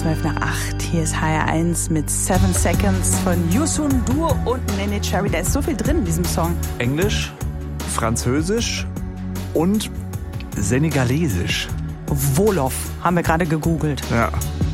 12 nach 8. Hier ist HR1 mit 7 Seconds von Youssou N'Dour und Neneh Cherry. Da ist so viel drin in diesem Song. Englisch, Französisch und Senegalesisch. Wolof haben wir gerade gegoogelt. Ja.